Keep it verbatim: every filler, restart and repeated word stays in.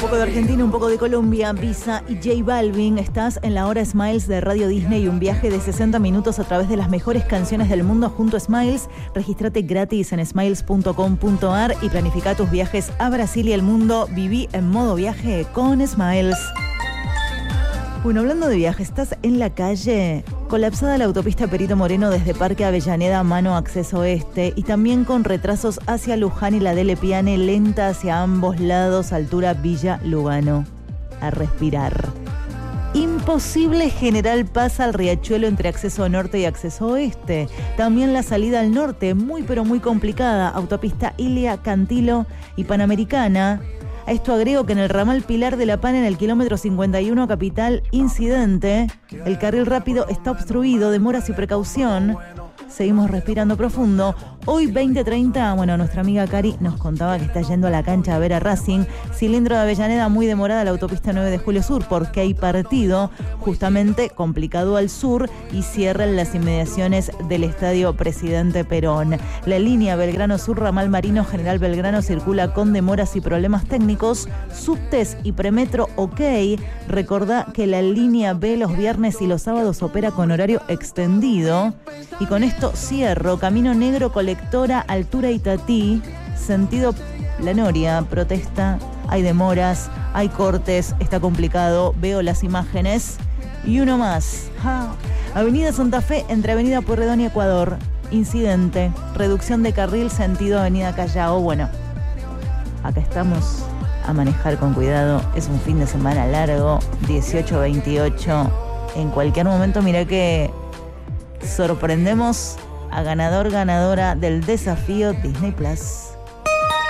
poco de Argentina, un poco de Colombia, Visa y J Balvin. Estás en la hora Smiles de Radio Disney, un viaje de sesenta minutos a través de las mejores canciones del mundo junto a Smiles. Regístrate gratis en smiles punto com punto a r y planifica tus viajes a Brasil y el mundo. Viví en modo viaje con Smiles. Bueno, hablando de viajes, estás en la calle, colapsada la autopista Perito Moreno desde Parque Avellaneda, mano acceso este, y también con retrasos hacia Luján y la Delle Piane, lenta hacia ambos lados, altura Villa Lugano. A respirar. Imposible General Paz al Riachuelo entre acceso norte y acceso oeste. También la salida al norte, muy pero muy complicada, autopista Ilia, Cantilo y Panamericana. A esto agrego que en el ramal Pilar de la Pan, en el kilómetro cincuenta y uno Capital, incidente. El carril rápido está obstruido, demoras y precaución. Seguimos respirando profundo. Hoy veinte treinta, bueno, nuestra amiga Cari nos contaba que está yendo a la cancha a ver a Racing. Cilindro de Avellaneda, muy demorada la autopista nueve de Julio Sur porque hay partido, justamente complicado al sur, y cierran las inmediaciones del Estadio Presidente Perón. La línea Belgrano Sur, ramal Marino General Belgrano circula con demoras y problemas técnicos. Subtes y Premetro, ok. Recordá que la línea B los viernes y los sábados opera con horario extendido. Y con esto cierro. Camino Negro, Colectora, altura Itatí, sentido La Noria, protesta, hay demoras, hay cortes, está complicado, veo las imágenes. Y uno más, ja. Avenida Santa Fe, entre Avenida Pueyrredón y Ecuador, incidente, reducción de carril, sentido Avenida Callao. Bueno, acá estamos a manejar con cuidado, es un fin de semana largo, dieciocho veintiocho, en cualquier momento mirá que sorprendemos a ganador, ganadora del desafío Disney Plus.